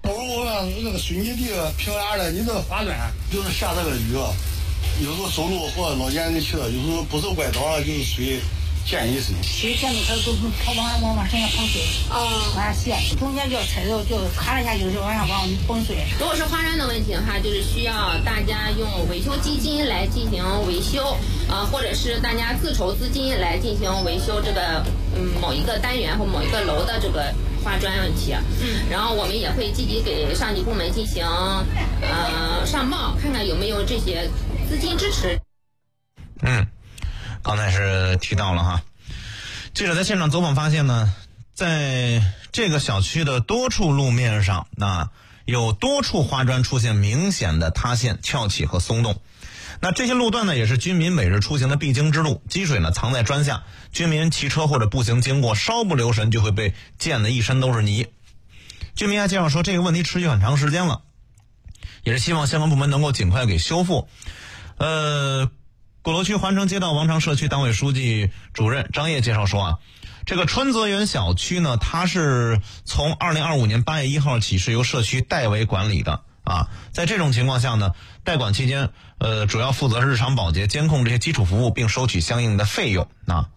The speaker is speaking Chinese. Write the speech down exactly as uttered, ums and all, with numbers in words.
我们那个水泥地平原的，你这滑砖就是下这个雨，有时候走路或老年人去了，有时候不是拐倒，就是水溅一身。 水溅到它都是跑往往往身上碰水，啊，往下陷，中间就踩着就咔了一下，就是往上往崩碎。 如果是花砖的问题的话，就是需要大家用维修基金来进行维修，呃，或者是大家自筹资金来进行维修这个嗯某一个单元或某一个楼的这个花砖问题。嗯，然后我们也会积极给上级部门进行呃上报，看看有没有这些资金支持。 嗯，刚才是提到了哈，记者在现场走访发现呢，在这个小区的多处路面上，那有多处花砖出现明显的塌陷、翘起和松动。那这些路段呢，也是居民每日出行的必经之路，积水呢藏在砖下，居民骑车或者步行经过，稍不留神就会被溅得一身都是泥。居民还介绍说，这个问题持续很长时间了，也是希望相关部门能够尽快给修复。呃，鼓楼区环城街道王长社区党委书记主任张烨介绍说啊，这个春泽园小区呢，它是从二零二五年八月一号起是由社区代为管理的啊。在这种情况下呢，代管期间，呃，主要负责日常保洁、监控这些基础服务，并收取相应的费用啊。